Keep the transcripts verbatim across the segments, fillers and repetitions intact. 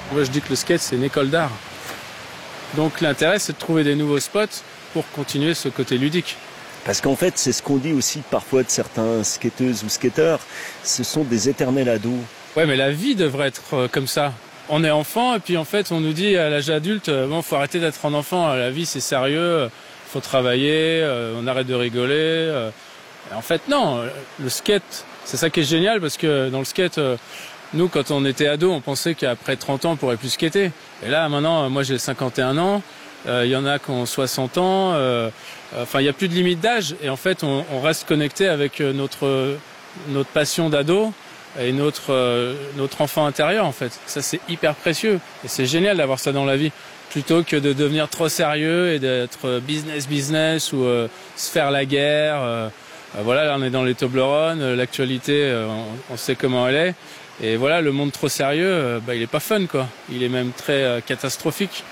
Moi, je dis que le skate, c'est une école d'art. Donc l'intérêt, c'est de trouver des nouveaux spots pour continuer ce côté ludique. Parce qu'en fait, c'est ce qu'on dit aussi parfois de certains skateuses ou skateurs, ce sont des éternels ados. Ouais, mais la vie devrait être comme ça. On est enfant et puis en fait, on nous dit à l'âge adulte, bon, faut arrêter d'être un enfant. La vie, c'est sérieux, faut travailler, on arrête de rigoler. En fait, non. Le skate, c'est ça qui est génial parce que dans le skate, nous, quand on était ados, on pensait qu'après trente ans, on pourrait plus skater. Et là, maintenant, moi, j'ai cinquante et un ans. Il euh, y en a qui ont soixante ans. Euh, enfin, il n'y a plus de limite d'âge. Et en fait, on, on reste connecté avec notre, notre passion d'ado et notre, euh, notre enfant intérieur, en fait. Ça, c'est hyper précieux. Et c'est génial d'avoir ça dans la vie. Plutôt que de devenir trop sérieux et d'être business, business ou euh, se faire la guerre. Euh, voilà, là, on est dans les Toblerones. L'actualité, euh, on, on sait comment elle est. Et voilà, le monde trop sérieux, euh, bah, il est pas fun, quoi. Il est même très euh, catastrophique.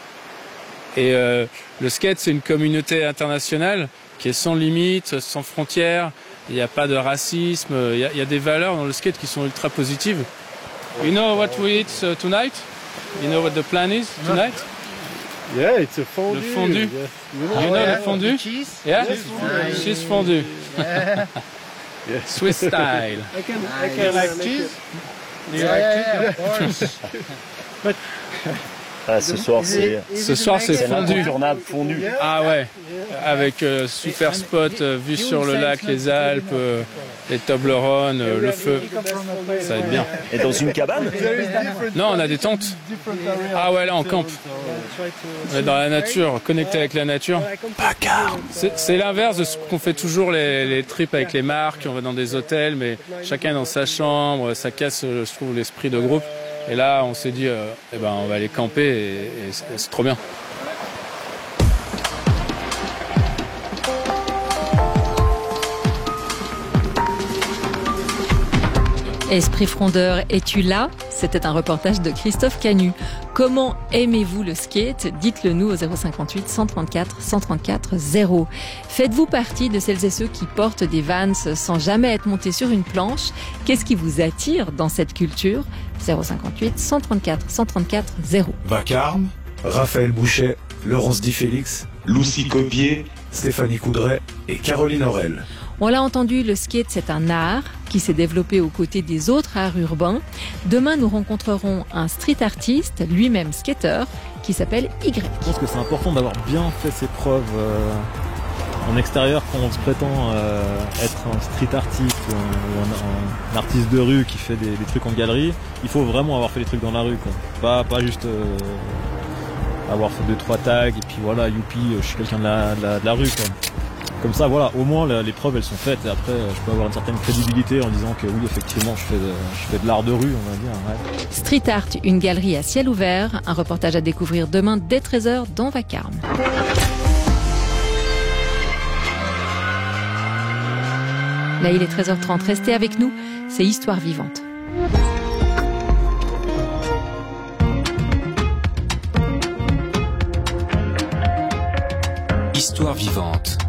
Et euh, le skate, c'est une communauté internationale qui est sans limite, sans frontières. Il n'y a pas de racisme. Il y a, il y a des valeurs dans le skate qui sont ultra positives. You know what we eat uh, tonight? You know what the plan is tonight? Yeah, it's a fondue. Le fondu. Yes. You know, you know yeah. le fondu? Cheese? Yeah? Cheese fondue. Cheese fondue. Yeah. Yeah. Swiss style. I can, I Nice. can like make cheese? it. Do you like yeah, cheese? But Ah, ce soir, c'est Ce soir, c'est fondu. l'incontournable fondu. Ah ouais, avec euh, super spot, euh, vue sur le lac, les Alpes, euh, les Toblerones, euh, le feu. Ça va être bien. Et dans une cabane? Non, on a des tentes. Ah ouais, là, on campe. On est dans la nature, connecté avec la nature. C'est, c'est l'inverse de ce qu'on fait toujours les, les trips avec les marques. On va dans des hôtels, mais chacun dans sa chambre. Ça casse, je trouve, l'esprit de groupe. Et là, on s'est dit, euh, eh ben, on va aller camper et, et c'est, c'est trop bien. Esprit frondeur, es-tu là? C'était un reportage de Christophe Canu. Comment aimez-vous le skate? Dites-le nous au zéro cinquante-huit cent trente-quatre cent trente-quatre zéro. Faites-vous partie de celles et ceux qui portent des Vans sans jamais être montés sur une planche? Qu'est-ce qui vous attire dans cette culture? zéro cinquante-huit cent trente-quatre cent trente-quatre zéro. Vacarme, Raphaël Bouchet, Laurence Di Félix, Lucie Copier, Stéphanie Coudray et Caroline Aurel. On l'a entendu, le skate, c'est un art qui s'est développé aux côtés des autres arts urbains. Demain, nous rencontrerons un street artiste, lui-même skateur, qui s'appelle Y. Je pense que c'est important d'avoir bien fait ses preuves euh, en extérieur quand on se prétend euh, être un street artiste ou un, ou un, un artiste de rue qui fait des, des trucs en galerie. Il faut vraiment avoir fait des trucs dans la rue, quoi. Pas, pas juste euh, avoir fait deux trois tags et puis voilà, youpi, je suis quelqu'un de la, de la, de la rue, quoi. Comme ça, voilà, au moins les preuves elles sont faites et après je peux avoir une certaine crédibilité en disant que oui, effectivement, je fais de, je fais de l'art de rue, on va dire. Ouais. Street Art, une galerie à ciel ouvert, un reportage à découvrir demain dès treize heures dans Vacarme. Là, il est treize heures trente, restez avec nous, c'est Histoire vivante. Histoire vivante.